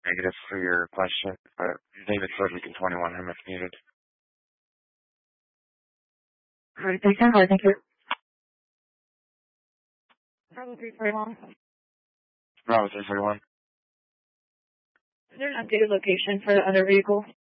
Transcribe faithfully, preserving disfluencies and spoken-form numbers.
negative for your question, but David Ford, Beacon twenty-one, him if needed. All right, thanks, Henry. Thank you. Bravo three forty-one. Bravo three forty-one. Is there an updated location for the other vehicle?